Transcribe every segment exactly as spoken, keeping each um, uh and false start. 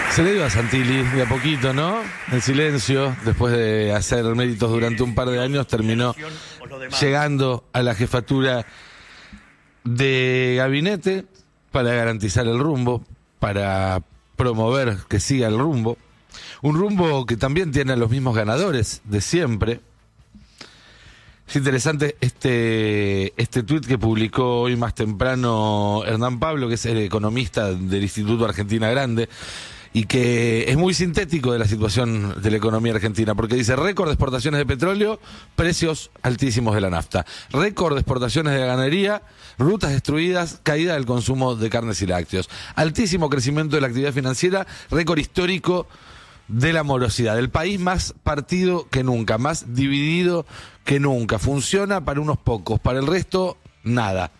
Se le dio a Santilli de a poquito, ¿no? En silencio, después de hacer méritos durante un par de años, terminó llegando a la jefatura de gabinete para garantizar el rumbo, para promover que siga el rumbo. Un rumbo que también tiene a los mismos ganadores de siempre. Es interesante este, este tuit que publicó hoy más temprano Hernán Pablo, que es el economista del Instituto Argentina Grande, y que es muy sintético de la situación de la economía argentina, porque dice récord de exportaciones de petróleo, precios altísimos de la nafta, récord de exportaciones de ganadería, rutas destruidas, caída del consumo de carnes y lácteos, altísimo crecimiento de la actividad financiera, récord histórico de la morosidad, el país más partido que nunca, más dividido que nunca, funciona para unos pocos, para el resto nada.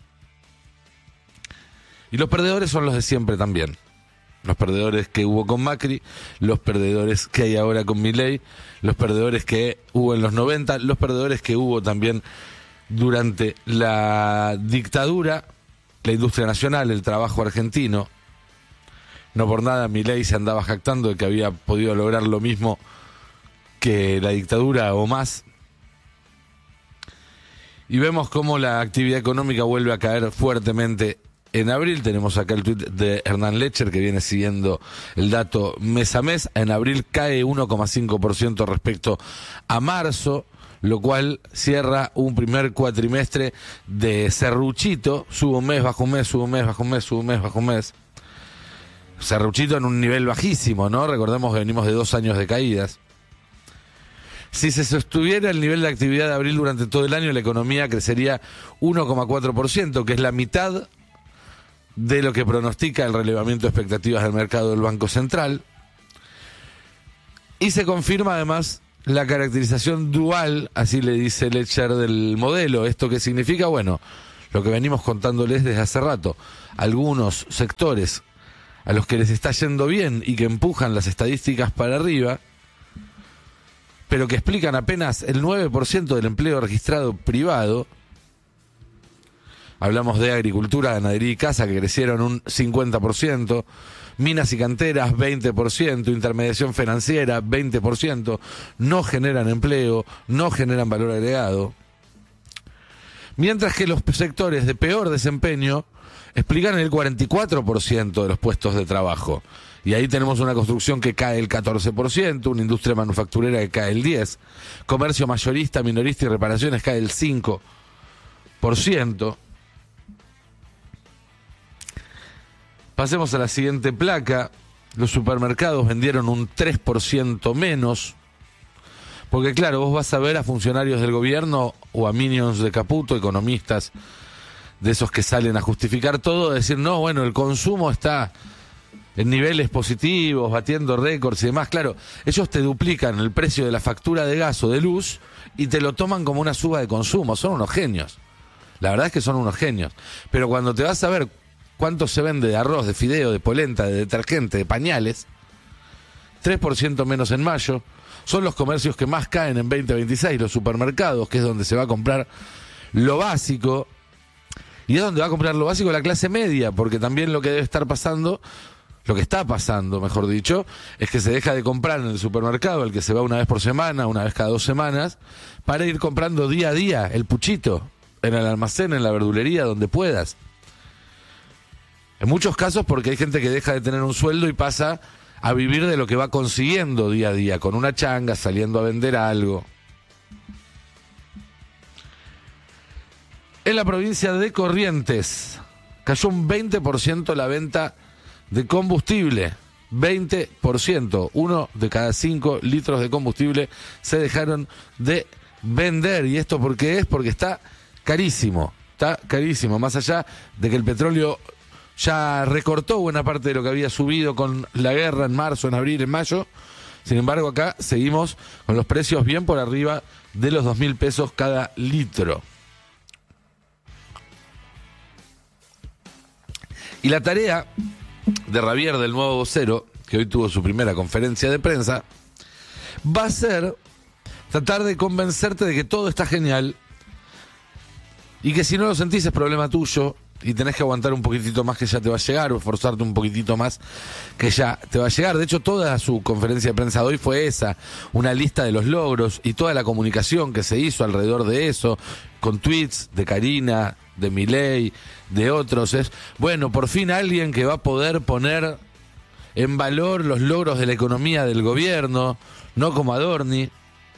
Y los perdedores son los de siempre también. Los perdedores que hubo con Macri, los perdedores que hay ahora con Milei, los perdedores que hubo en los noventa, los perdedores que hubo también durante la dictadura, la industria nacional, el trabajo argentino. No por nada Milei se andaba jactando de que había podido lograr lo mismo que la dictadura o más. Y vemos cómo la actividad económica vuelve a caer fuertemente. En abril tenemos acá el tuit de Hernán Lecher, que viene siguiendo el dato mes a mes. En abril cae uno coma cinco por ciento respecto a marzo, lo cual cierra un primer cuatrimestre de serruchito. Sube un mes, bajo un mes, sube un mes, bajo un mes, sube un mes, bajo un mes. Serruchito en un nivel bajísimo, ¿no? Recordemos que venimos de dos años de caídas. Si se sostuviera el nivel de actividad de abril durante todo el año, la economía crecería uno coma cuatro por ciento, que es la mitad de lo que pronostica el relevamiento de expectativas del mercado del Banco Central. Y se confirma además la caracterización dual, así le dice Lecher, del modelo. ¿Esto qué significa? Bueno, lo que venimos contándoles desde hace rato. Algunos sectores a los que les está yendo bien y que empujan las estadísticas para arriba, pero que explican apenas el nueve por ciento del empleo registrado privado. Hablamos de agricultura, ganadería y casa, que crecieron un cincuenta por ciento, minas y canteras veinte por ciento, intermediación financiera veinte por ciento, no generan empleo, no generan valor agregado. Mientras que los sectores de peor desempeño explican el cuarenta y cuatro por ciento de los puestos de trabajo. Y ahí tenemos una construcción que cae el catorce por ciento, una industria manufacturera que cae el diez por ciento, comercio mayorista, minorista y reparaciones cae el cinco por ciento. Pasemos a la siguiente placa. Los supermercados vendieron un tres por ciento menos. Porque claro, vos vas a ver a funcionarios del gobierno o a minions de Caputo, economistas de esos que salen a justificar todo, decir, no, bueno, el consumo está en niveles positivos, batiendo récords y demás. Claro, ellos te duplican el precio de la factura de gas o de luz y te lo toman como una suba de consumo. Son unos genios. La verdad es que son unos genios. Pero cuando te vas a ver cuánto se vende de arroz, de fideo, de polenta, de detergente, de pañales, tres por ciento menos en mayo. Son los comercios que más caen en veinte veintiséis, los supermercados, que es donde se va a comprar lo básico. Y es donde va a comprar lo básico la clase media, porque también lo que debe estar pasando, lo que está pasando, mejor dicho, es que se deja de comprar en el supermercado, el que se va una vez por semana, una vez cada dos semanas, para ir comprando día a día el puchito, en el almacén, en la verdulería, donde puedas. En muchos casos porque hay gente que deja de tener un sueldo y pasa a vivir de lo que va consiguiendo día a día, con una changa, saliendo a vender algo. En la provincia de Corrientes cayó un veinte por ciento la venta de combustible. veinte por ciento. Uno de cada cinco litros de combustible se dejaron de vender. ¿Y esto por qué es? Porque está carísimo. Está carísimo. Más allá de que el petróleo ya recortó buena parte de lo que había subido con la guerra en marzo, en abril, en mayo. Sin embargo, acá seguimos con los precios bien por arriba de los dos mil pesos cada litro. Y la tarea de Ravier, del Nuevo Vocero, que hoy tuvo su primera conferencia de prensa, va a ser tratar de convencerte de que todo está genial y que si no lo sentís es problema tuyo y tenés que aguantar un poquitito más que ya te va a llegar, o esforzarte un poquitito más que ya te va a llegar. De hecho, toda su conferencia de prensa de hoy fue esa, una lista de los logros y toda la comunicación que se hizo alrededor de eso, con tweets de Karina, de Milei, de otros. Es, bueno, por fin alguien que va a poder poner en valor los logros de la economía del gobierno, no como Adorni.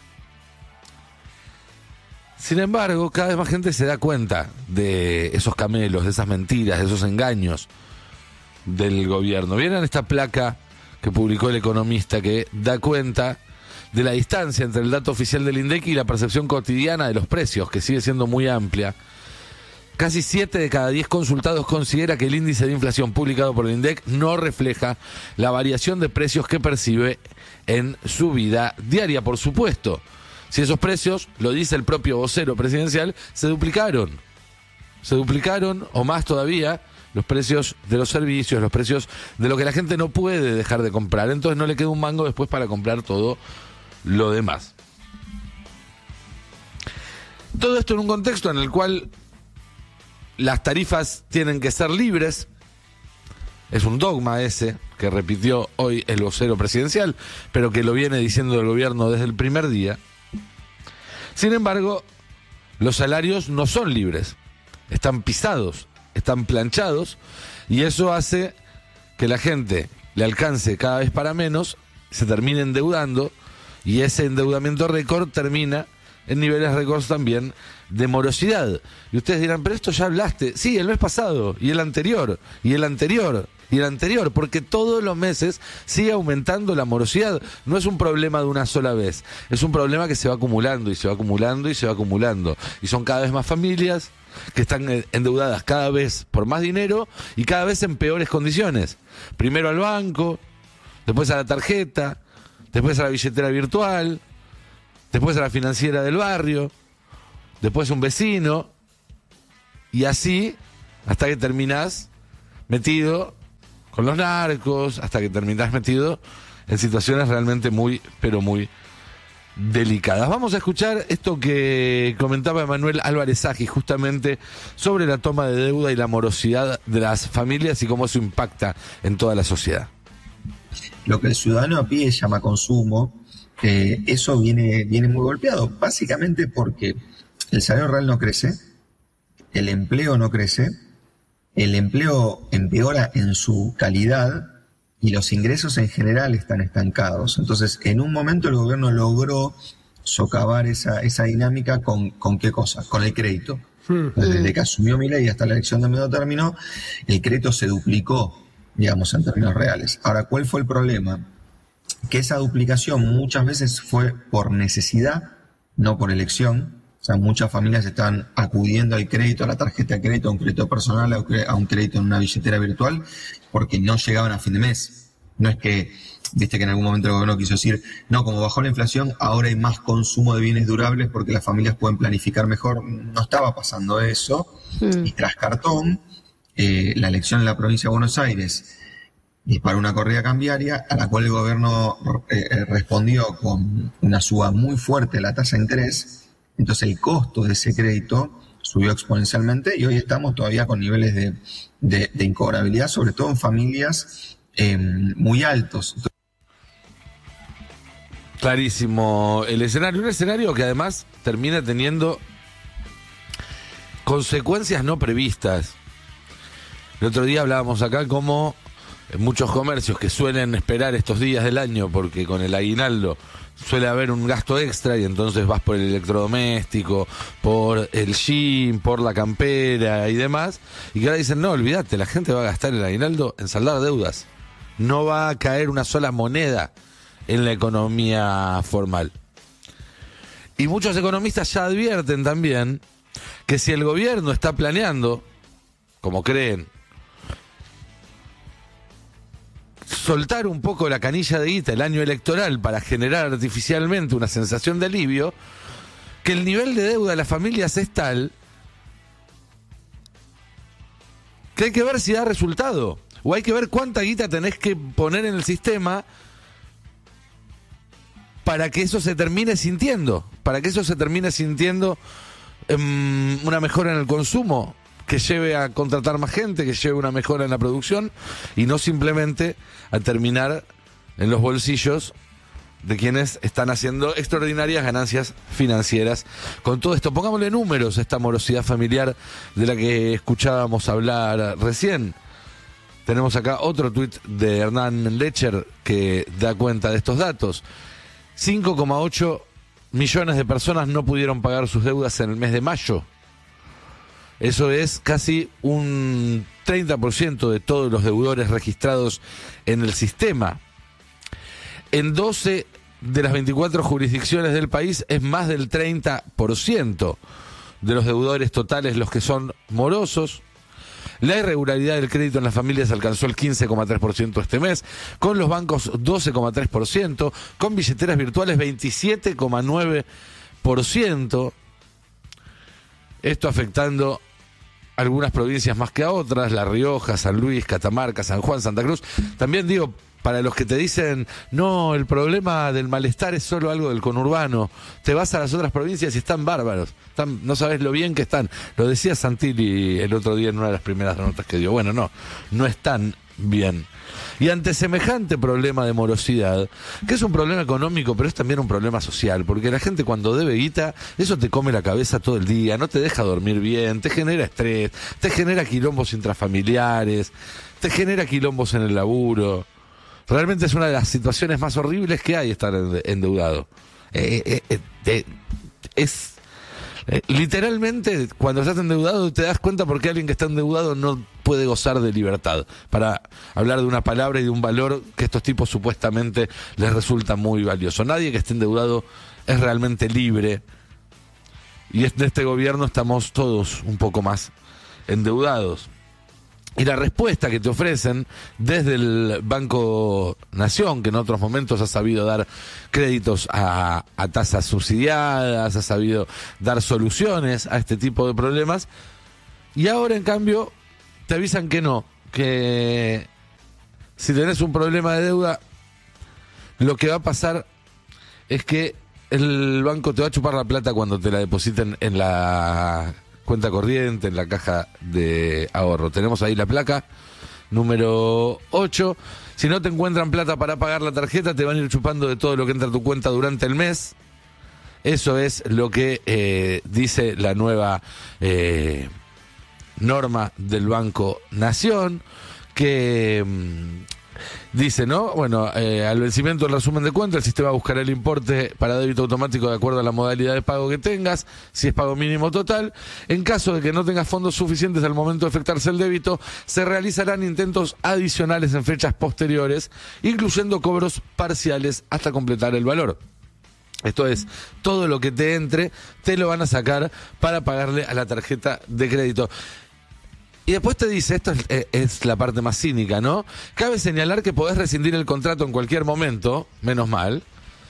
Sin embargo, cada vez más gente se da cuenta de esos camelos, de esas mentiras, de esos engaños del gobierno. ¿Vieron esta placa que publicó El Economista que da cuenta de la distancia entre el dato oficial del INDEC y la percepción cotidiana de los precios, que sigue siendo muy amplia? Casi siete de cada diez consultados considera que el índice de inflación publicado por el INDEC no refleja la variación de precios que percibe en su vida diaria, por supuesto. Si esos precios, lo dice el propio vocero presidencial, se duplicaron. Se duplicaron, o más todavía, los precios de los servicios, los precios de lo que la gente no puede dejar de comprar. Entonces no le queda un mango después para comprar todo lo demás. Todo esto en un contexto en el cual las tarifas tienen que ser libres. Es un dogma ese que repitió hoy el vocero presidencial, pero que lo viene diciendo el gobierno desde el primer día. Sin embargo, los salarios no son libres, están pisados, están planchados, y eso hace que la gente le alcance cada vez para menos, se termine endeudando, y ese endeudamiento récord termina en niveles récords también de morosidad. Y ustedes dirán, pero esto ya hablaste. Sí, el mes pasado, y el anterior, y el anterior, y el anterior, porque todos los meses sigue aumentando la morosidad. No es un problema de una sola vez, es un problema que se va acumulando, y se va acumulando, y se va acumulando. Y son cada vez más familias que están endeudadas cada vez por más dinero, y cada vez en peores condiciones. Primero al banco, después a la tarjeta, después a la billetera virtual, después a la financiera del barrio, después un vecino, y así hasta que terminás metido con los narcos, hasta que terminás metido en situaciones realmente muy, pero muy delicadas. Vamos a escuchar esto que comentaba Emanuel Álvarez Agi justamente sobre la toma de deuda y la morosidad de las familias y cómo eso impacta en toda la sociedad. Lo que el ciudadano a pie llama consumo, eh, eso viene, viene muy golpeado, básicamente porque el salario real no crece, el empleo no crece, el empleo empeora en su calidad y los ingresos en general están estancados. Entonces, en un momento el gobierno logró socavar esa, esa dinámica con, ¿con qué cosa? Con el crédito. Desde que asumió Milei hasta la elección de medio término, el crédito se duplicó, digamos, en términos reales. Ahora, ¿cuál fue el problema? Que esa duplicación muchas veces fue por necesidad, no por elección. O sea, muchas familias están acudiendo al crédito, a la tarjeta de crédito, a un crédito personal, a un crédito en una billetera virtual, porque no llegaban a fin de mes. No es que, viste que en algún momento el gobierno quiso decir, no, como bajó la inflación, ahora hay más consumo de bienes durables porque las familias pueden planificar mejor. No estaba pasando eso. Mm. Y tras cartón, eh, la elección en la provincia de Buenos Aires disparó una corrida cambiaria a la cual el gobierno eh, respondió con una suba muy fuerte de la tasa de interés. Entonces el costo de ese crédito subió exponencialmente y hoy estamos todavía con niveles de, de, de incobrabilidad, sobre todo en familias eh, muy altos. Clarísimo el escenario, un escenario que además termina teniendo consecuencias no previstas. El otro día hablábamos acá como muchos comercios que suelen esperar estos días del año porque con el aguinaldo suele haber un gasto extra y entonces vas por el electrodoméstico, por el gym, por la campera y demás, y que ahora dicen, no, olvídate, la gente va a gastar el aguinaldo en saldar deudas. No va a caer una sola moneda en la economía formal. Y muchos economistas ya advierten también que si el gobierno está planeando, como creen, soltar un poco la canilla de guita el año electoral para generar artificialmente una sensación de alivio, que el nivel de deuda de las familias es tal que hay que ver si da resultado, o hay que ver cuánta guita tenés que poner en el sistema para que eso se termine sintiendo, para que eso se termine sintiendo um, una mejora en el consumo, que lleve a contratar más gente, que lleve una mejora en la producción y no simplemente a terminar en los bolsillos de quienes están haciendo extraordinarias ganancias financieras. Con todo esto, pongámosle números a esta morosidad familiar de la que escuchábamos hablar recién. Tenemos acá otro tuit de Hernán Lecher que da cuenta de estos datos. cinco coma ocho millones de personas no pudieron pagar sus deudas en el mes de mayo. Eso es casi un treinta por ciento de todos los deudores registrados en el sistema. En doce de las veinticuatro jurisdicciones del país es más del treinta por ciento de los deudores totales los que son morosos. La irregularidad del crédito en las familias alcanzó el quince coma tres por ciento este mes, con los bancos doce coma tres por ciento, con billeteras virtuales veintisiete coma nueve por ciento. Esto afectando algunas provincias más que a otras, La Rioja, San Luis, Catamarca, San Juan, Santa Cruz. También digo, para los que te dicen, no, el problema del malestar es solo algo del conurbano, te vas a las otras provincias y están bárbaros, están, no sabes lo bien que están. Lo decía Santilli el otro día en una de las primeras notas que dio. Bueno, no, no están bien. Y ante semejante problema de morosidad, que es un problema económico, pero es también un problema social, porque la gente cuando debe guita, eso te come la cabeza todo el día, no te deja dormir bien, te genera estrés, te genera quilombos intrafamiliares, te genera quilombos en el laburo. Realmente es una de las situaciones más horribles que hay estar endeudado. Eh, eh, eh, eh, es eh, literalmente cuando estás endeudado te das cuenta por qué alguien que está endeudado no puede gozar de libertad. Para hablar de una palabra y de un valor que a estos tipos supuestamente les resulta muy valioso. Nadie que esté endeudado es realmente libre. Y en este gobierno estamos todos un poco más endeudados. Y la respuesta que te ofrecen desde el Banco Nación, que en otros momentos ha sabido dar créditos a, a tasas subsidiadas, ha sabido dar soluciones a este tipo de problemas, y ahora en cambio te avisan que no, que si tenés un problema de deuda, lo que va a pasar es que el banco te va a chupar la plata cuando te la depositen en la cuenta corriente, en la caja de ahorro. Tenemos ahí la placa número ocho. Si no te encuentran plata para pagar la tarjeta, te van a ir chupando de todo lo que entra a tu cuenta durante el mes. Eso es lo que eh, dice la nueva eh, norma del Banco Nación, que mmm, dice, ¿no? Bueno, eh, al vencimiento del resumen de cuenta, el sistema buscará el importe para débito automático de acuerdo a la modalidad de pago que tengas, si es pago mínimo total. En caso de que no tengas fondos suficientes al momento de efectuarse el débito, se realizarán intentos adicionales en fechas posteriores, incluyendo cobros parciales hasta completar el valor. Esto es, todo lo que te entre, te lo van a sacar para pagarle a la tarjeta de crédito. Y después te dice, esto es, es la parte más cínica, ¿no? Cabe señalar que podés rescindir el contrato en cualquier momento, menos mal,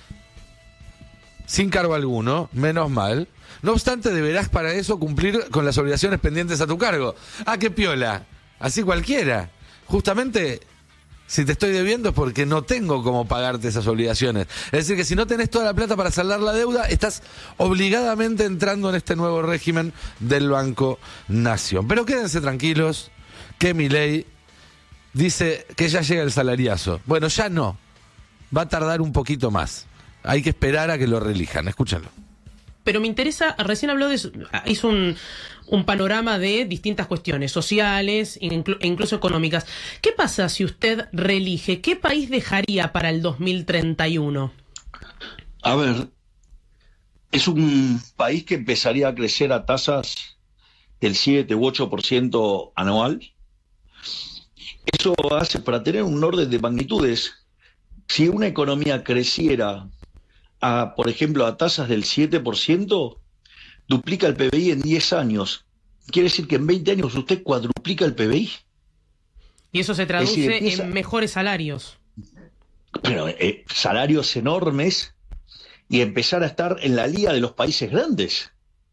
sin cargo alguno, menos mal. No obstante, deberás para eso cumplir con las obligaciones pendientes a tu cargo. Ah, qué piola, así cualquiera. Justamente, si te estoy debiendo es porque no tengo cómo pagarte esas obligaciones. Es decir, que si no tenés toda la plata para saldar la deuda, estás obligadamente entrando en este nuevo régimen del Banco Nación. Pero quédense tranquilos, que Milei dice que ya llega el salariazo. Bueno, ya no. Va a tardar un poquito más. Hay que esperar a que lo reelijan. Escúchenlo. Pero me interesa, recién habló de, hizo un, un panorama de distintas cuestiones sociales e incluso económicas. ¿Qué pasa si usted reelige? ¿Qué país dejaría para el dos mil treinta y uno? A ver, es un país que empezaría a crecer a tasas del siete u ocho por ciento anual. Eso hace, para tener un orden de magnitudes, si una economía creciera a, por ejemplo, a tasas del siete por ciento, duplica el P B I en diez años. Quiere decir que en veinte años usted cuadruplica el P B I. Y eso se traduce decir, empieza... en mejores salarios. Pero eh, salarios enormes y empezar a estar en la liga de los países grandes.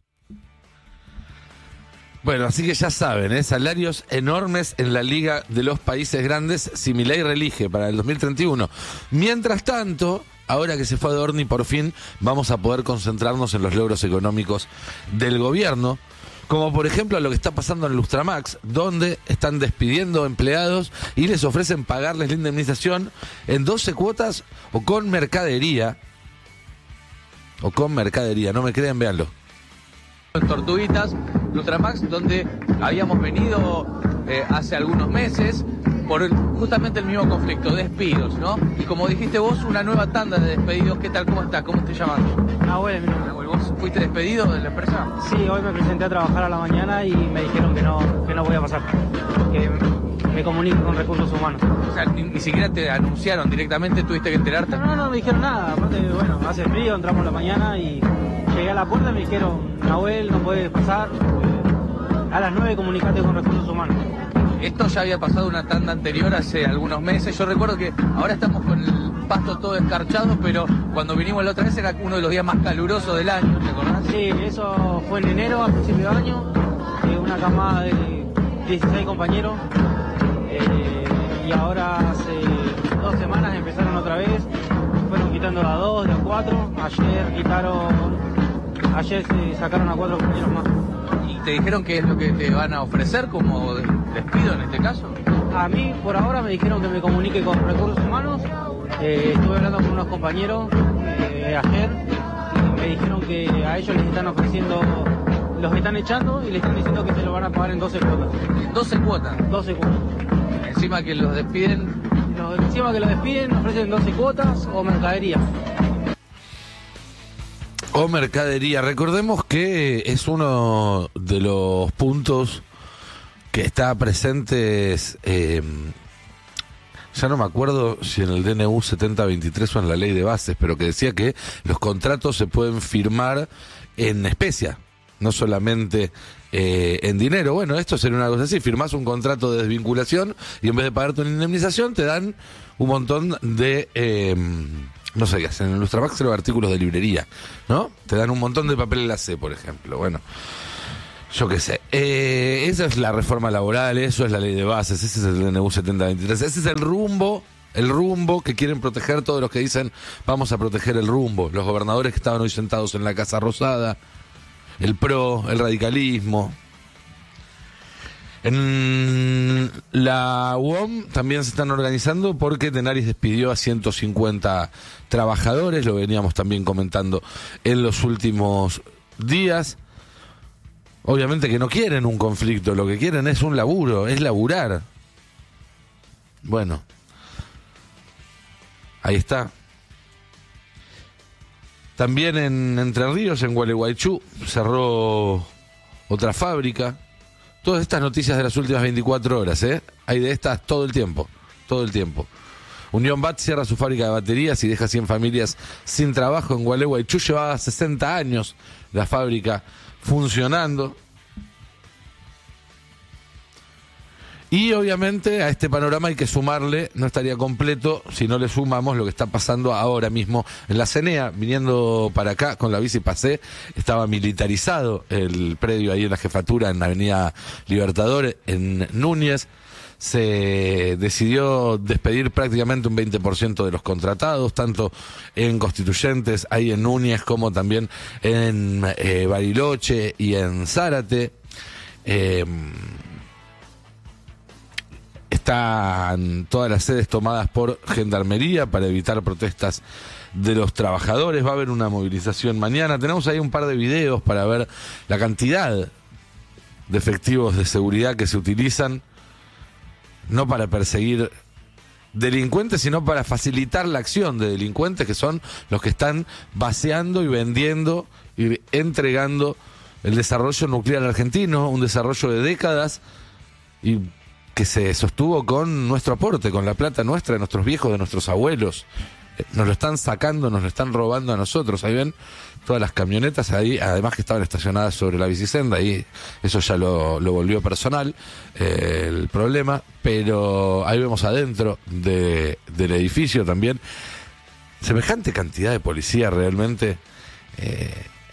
Bueno, así que ya saben, ¿eh? Salarios enormes en la liga de los países grandes si Milei reelige para el dos mil treinta y uno. Mientras tanto, ahora que se fue Adorni, por fin vamos a poder concentrarnos en los logros económicos del gobierno, como por ejemplo lo que está pasando en el Lustramax, donde están despidiendo empleados y les ofrecen pagarles la indemnización en doce cuotas o con mercadería. O con mercadería, no me creen, véanlo. Tortuguitas, Lustramax, donde habíamos venido eh, hace algunos meses por el, justamente el mismo conflicto, despidos, ¿no? Y como dijiste vos, una nueva tanda de despedidos. ¿Qué tal? ¿Cómo estás? ¿Cómo te llamas? Nahuel, mi nombre. Nahuel, ¿vos fuiste despedido de la empresa? Sí, hoy me presenté a trabajar a la mañana y me dijeron que no, que no voy a pasar, que me comunique con recursos humanos. O sea, ni, ni siquiera te anunciaron directamente, tuviste que enterarte. No, no, no me dijeron nada. Aparte, bueno, hace frío, entramos a la mañana y llegué a la puerta y me dijeron, Nahuel, no puedes pasar, a las nueve comunicate con recursos humanos. Esto ya había pasado una tanda anterior hace algunos meses. Yo recuerdo que ahora estamos con el pasto todo escarchado, pero cuando vinimos la otra vez era uno de los días más calurosos del año, ¿te acordás? Sí, eso fue en enero, a principio de año, eh, una camada de dieciséis compañeros, eh, y ahora hace dos semanas empezaron otra vez, fueron quitando a dos, de a cuatro, ayer quitaron, ayer se sacaron a cuatro compañeros más. ¿Y te dijeron qué es lo que te van a ofrecer como despido en este caso? A mí, por ahora, me dijeron que me comunique con recursos humanos. Eh, estuve hablando con unos compañeros eh, ayer y me dijeron que a ellos les están ofreciendo, los están echando y les están diciendo que se lo van a pagar en doce cuotas. ¿doce cuotas? doce cuotas. Encima que los despiden... Los, encima que los despiden, ofrecen doce cuotas o mercadería. O mercadería. Recordemos que es uno de los puntos que está presentes, eh, ya no me acuerdo si en el D N U setenta veintitrés o en la ley de bases, pero que decía que los contratos se pueden firmar en especia, no solamente eh, en dinero. Bueno, esto sería una cosa así: firmás un contrato de desvinculación y en vez de pagarte una indemnización te dan un montón de... Eh, no sé qué hacen en Lustramax, los artículos de librería, ¿no? Te dan un montón de papel enlace, por ejemplo. Bueno, yo qué sé. Eh, esa es la reforma laboral, eso es la ley de bases, ese es el D N U setenta veintitrés, ese es el rumbo, el rumbo que quieren proteger todos los que dicen vamos a proteger el rumbo. Los gobernadores que estaban hoy sentados en la Casa Rosada, el P R O, el radicalismo. En la U O M también se están organizando porque Tenaris despidió a ciento cincuenta trabajadores, lo veníamos también comentando en los últimos días. Obviamente que no quieren un conflicto, lo que quieren es un laburo, es laburar. Bueno, ahí está. También en Entre Ríos, en Gualeguaychú, cerró otra fábrica. Todas estas noticias de las últimas veinticuatro horas, ¿eh? Hay de estas todo el tiempo, todo el tiempo. Unión B A T cierra su fábrica de baterías y deja cien familias sin trabajo en Gualeguaychú. Llevaba sesenta años la fábrica funcionando. Y obviamente a este panorama hay que sumarle, no estaría completo si no le sumamos lo que está pasando ahora mismo en la C N E A. Viniendo para acá con la bici pasé, estaba militarizado el predio ahí en la jefatura en Avenida Libertador, en Núñez. Se decidió despedir prácticamente un veinte por ciento de los contratados, tanto en Constituyentes, ahí en Núñez, como también en eh, Bariloche y en Zárate. Eh, Están todas las sedes tomadas por Gendarmería para evitar protestas de los trabajadores. Va a haber una movilización mañana. Tenemos ahí un par de videos para ver la cantidad de efectivos de seguridad que se utilizan, no para perseguir delincuentes, sino para facilitar la acción de delincuentes, que son los que están vaciando y vendiendo y entregando el desarrollo nuclear argentino, un desarrollo de décadas y que se sostuvo con nuestro aporte, con la plata nuestra, de nuestros viejos, de nuestros abuelos. Nos lo están sacando, nos lo están robando a nosotros. Ahí ven todas las camionetas ahí, además que estaban estacionadas sobre la bicisenda, y eso ya lo, lo volvió personal eh, el problema, pero ahí vemos adentro de, del edificio también semejante cantidad de policía realmente. Eh,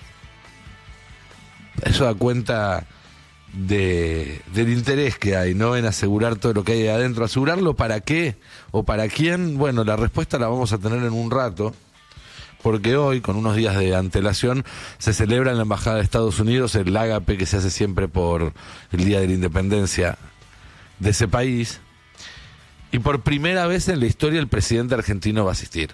eso da cuenta de del interés que hay, ¿no?, en asegurar todo lo que hay adentro. ¿Asegurarlo para qué o para quién? Bueno, la respuesta la vamos a tener en un rato, porque hoy, con unos días de antelación, se celebra en la Embajada de Estados Unidos el ágape que se hace siempre por el Día de la Independencia de ese país, y por primera vez en la historia el presidente argentino va a asistir.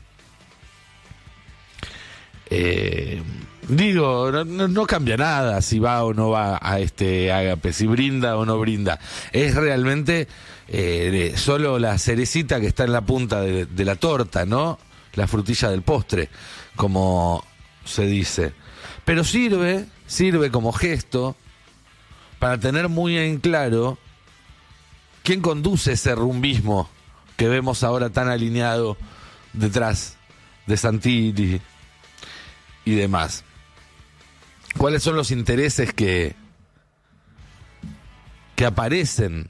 Eh, digo, no, no cambia nada si va o no va a este ágape, si brinda o no brinda. Es realmente eh, solo la cerecita que está en la punta de, de la torta, ¿no? La frutilla del postre, como se dice. Pero sirve, sirve como gesto para tener muy en claro quién conduce ese rumbismo que vemos ahora tan alineado detrás de Santilli y demás. ¿Cuáles son los intereses que, que aparecen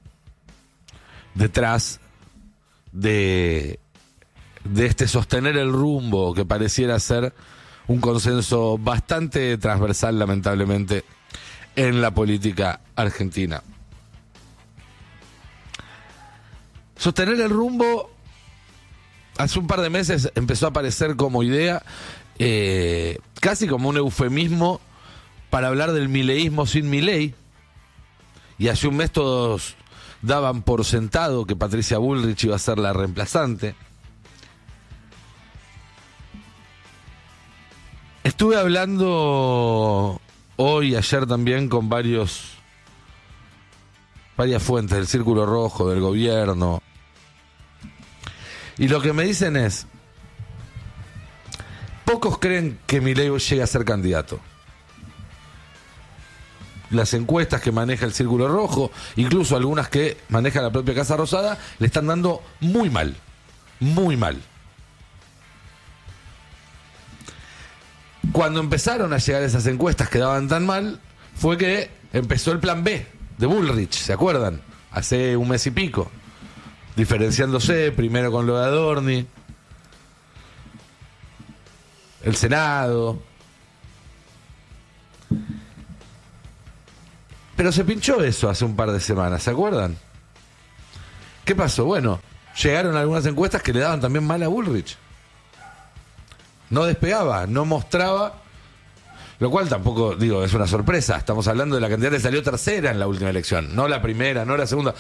detrás de, de este sostener el rumbo que pareciera ser un consenso bastante transversal, lamentablemente, en la política argentina? Sostener el rumbo hace un par de meses empezó a aparecer como idea, eh, casi como un eufemismo para hablar del mileísmo sin Milei, y hace un mes todos daban por sentado que Patricia Bullrich iba a ser la reemplazante. Estuve hablando hoy, ayer también, con varios varias fuentes del Círculo Rojo, del gobierno, y lo que me dicen es: pocos creen que Milei llegue a ser candidato. Las encuestas que maneja el Círculo Rojo, incluso algunas que maneja la propia Casa Rosada, le están dando muy mal, muy mal. Cuando empezaron a llegar esas encuestas que daban tan mal, fue que empezó el plan B de Bullrich, ¿se acuerdan? Hace un mes y pico, diferenciándose primero con lo de Adorni, el Senado. Pero se pinchó eso hace un par de semanas, ¿se acuerdan? ¿Qué pasó? Bueno, llegaron algunas encuestas que le daban también mal a Bullrich. No despegaba, no mostraba, lo cual tampoco, digo, es una sorpresa. Estamos hablando de la candidata que salió tercera en la última elección, no la primera, no la segunda.